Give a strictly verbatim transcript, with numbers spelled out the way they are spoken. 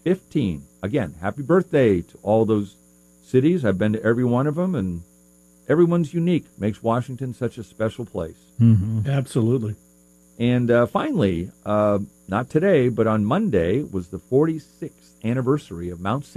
fifteen. Again, happy birthday to all those cities. I've been to every one of them, and everyone's unique. Makes Washington such a special place. Mm-hmm. Absolutely. And uh, finally, uh, not today, but on Monday was the forty-sixth anniversary of Mount Saint